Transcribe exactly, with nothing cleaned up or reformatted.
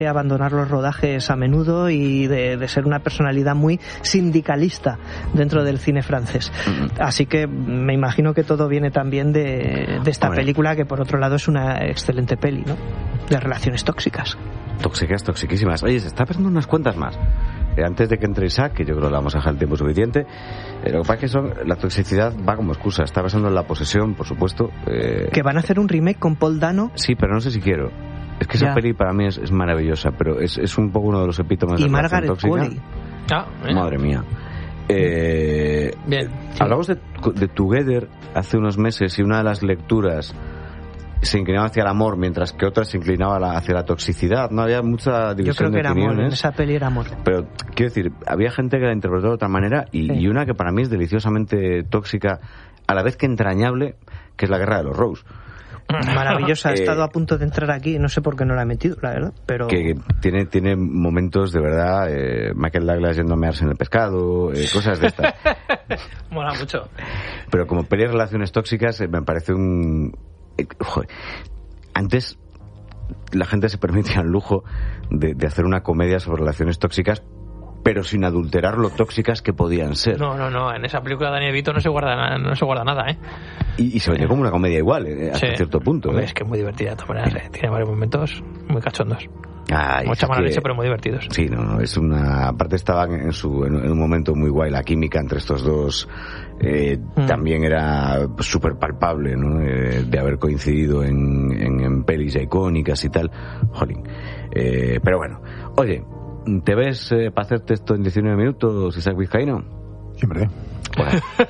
abandonar los rodajes a menudo y de, de ser una personalidad muy sindicalista dentro del cine francés. Así que me imagino que todo viene también de, de esta Hombre. película, que por otro lado es una excelente peli, ¿no? De relaciones tóxicas. Tóxicas, toxiquísimas. Oye, se está pasando unas cuantas más. Eh, antes de que entre Isaac, que yo creo que le vamos a dejar el tiempo suficiente, eh, lo que pasa es que son, la toxicidad va como excusa. Está pasando en La Posesión, por supuesto. Eh... Que van a hacer un remake con Paul Dano. Sí, pero no sé si quiero. Es que esa ya. peli para mí es, es maravillosa, pero es, es un poco uno de los epítomes de la relación tóxica. Ah, Madre mía. Eh, Bien. Sí. Hablamos de, de Together hace unos meses y una de las lecturas se inclinaba hacia el amor, mientras que otra se inclinaba la, hacia la toxicidad. No había mucha división de opiniones. Yo creo que era amor, en esa peli era amor. Pero quiero decir, había gente que la interpretó de otra manera y, sí. y una que para mí es deliciosamente tóxica, a la vez que entrañable, que es La Guerra de los Rose. Maravillosa, ha estado a punto de entrar aquí, no sé por qué no la he metido, la verdad, pero... Que tiene, tiene momentos de verdad, eh, Michael Douglas yendo a mearse en el pescado, eh, cosas de estas. Mola mucho. Pero como peli de relaciones tóxicas, eh, me parece un... Eh, joder, antes la gente se permitía el lujo de, de hacer una comedia sobre relaciones tóxicas, pero sin adulterar lo tóxicas que podían ser. No, no, no, en esa película de Daniel Vito no se guarda, no se guarda nada, ¿eh? Y, y se vendió como una comedia igual, eh, hasta sí. cierto punto. Hombre, ¿eh? Es que es muy divertida de todas maneras, ¿eh? Tiene varios momentos muy cachondos. Ay, Mucha mala que... leche, pero muy divertidos. Sí, no, no, es una... Aparte estaban en, su, en, en un momento muy guay, la química entre estos dos eh, mm. también era súper palpable, ¿no? Eh, de haber coincidido en, en, en pelis icónicas y tal. Jolín. Eh, pero bueno, oye, ¿te ves eh, para hacerte esto en diecinueve minutos, Isaac Vizcaíno? Siempre. Bueno,